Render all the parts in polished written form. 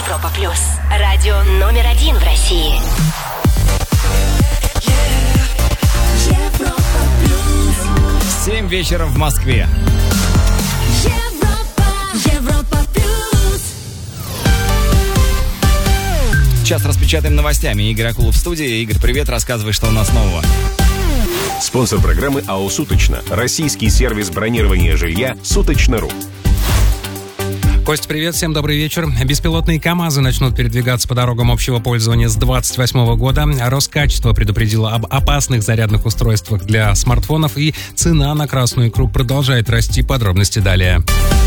Европа Плюс. Радио номер 1 в России. Европа Плюс. 7 вечера в Москве. Европа Плюс. Сейчас распечатаем новостями. Игорь Акулов в студии. Игорь, привет, рассказывай, что у нас нового. Спонсор программы АО «Суточно». Российский сервис бронирования жилья «Суточно.ру». Кость, привет, всем добрый вечер. Беспилотные КАМАЗы начнут передвигаться по дорогам общего пользования с 2028 года. Роскачество предупредило об опасных зарядных устройствах для смартфонов, и цена на красную икру продолжает расти. Подробности далее.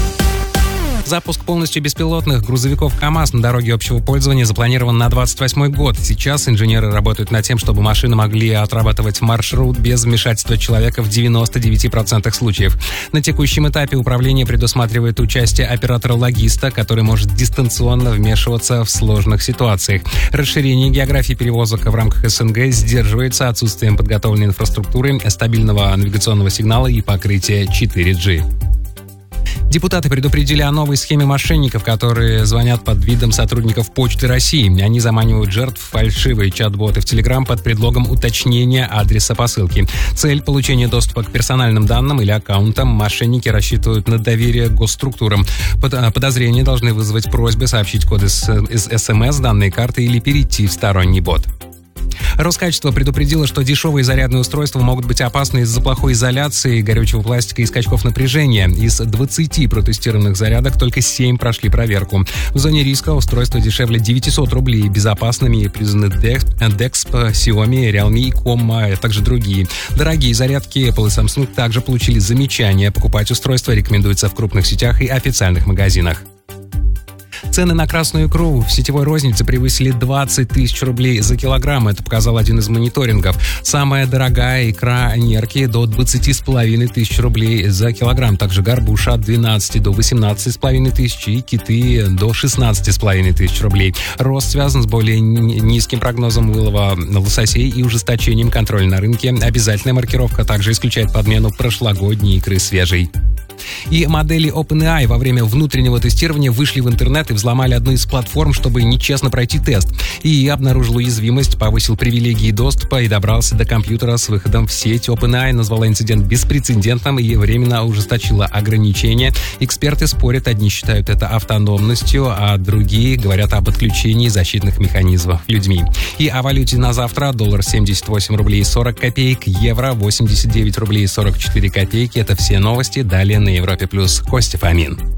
Запуск полностью беспилотных грузовиков КАМАЗ на дороге общего пользования запланирован на 2028 год. Сейчас инженеры работают над тем, чтобы машины могли отрабатывать маршрут без вмешательства человека в 99% случаев. На текущем этапе управление предусматривает участие оператора-логиста, который может дистанционно вмешиваться в сложных ситуациях. Расширение географии перевозок в рамках СНГ сдерживается отсутствием подготовленной инфраструктуры, стабильного навигационного сигнала и покрытия 4G. Депутаты предупредили о новой схеме мошенников, которые звонят под видом сотрудников Почты России. Они заманивают жертв в фальшивые чат-боты в Telegram под предлогом уточнения адреса посылки. Цель – получение доступа к персональным данным или аккаунтам. Мошенники рассчитывают на доверие к госструктурам. Подозрения должны вызвать просьбы сообщить код из СМС, данные карты или перейти в сторонний бот. Роскачество предупредило, что дешевые зарядные устройства могут быть опасны из-за плохой изоляции, горючего пластика и скачков напряжения. Из 20 протестированных зарядок только 7 прошли проверку. В зоне риска устройства дешевле 900 рублей. Безопасными признаны DEXP, Xiaomi, Realme и Com, а также другие. Дорогие зарядки Apple и Samsung также получили замечания. Покупать устройства рекомендуется в крупных сетях и официальных магазинах. Цены на красную икру в сетевой рознице превысили 20 тысяч рублей за килограмм. Это показал один из мониторингов. Самая дорогая икра нерки до 20,5 тысяч рублей за килограмм. Также горбуша от 12 до 18,5 тысяч и киты до 16,5 тысяч рублей. Рост связан с более низким прогнозом вылова лососей и ужесточением контроля на рынке. Обязательная маркировка также исключает подмену прошлогодней икры свежей. И модели OpenAI во время внутреннего тестирования вышли в интернет и взломали одну из платформ, чтобы нечестно пройти тест. И обнаружил уязвимость, повысил привилегии доступа и добрался до компьютера с выходом в сеть. OpenAI назвала инцидент беспрецедентным и временно ужесточила ограничения. Эксперты спорят, одни считают это автономностью, а другие говорят об отключении защитных механизмов людьми. И о валюте на завтра: доллар 78 рублей 40 копеек, евро 89 рублей 44 копейки. Это все новости. Далее на Европе Плюс. Костя Фомин.